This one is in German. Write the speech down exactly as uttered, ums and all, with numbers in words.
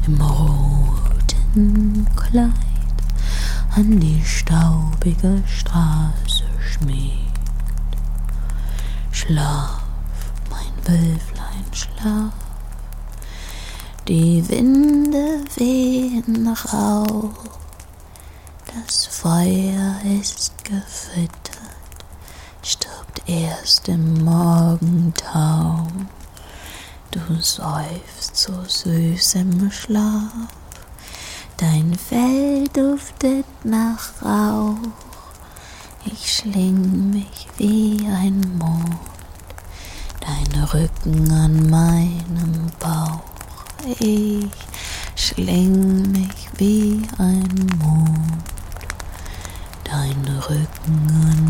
im roten Kleid an die staubige Straße schmiegt. Schlaf, mein Wölflein, schlaf, die Winde wehen rauh, das Feuer ist gefüttert, stirbt erst im Morgentau. Du seufzt so süß im Schlaf, dein Fell duftet nach Rauch. Ich schling mich wie ein Mond, dein Rücken an meinem Bauch. Ich schling mich wie ein Mond, dein Rücken an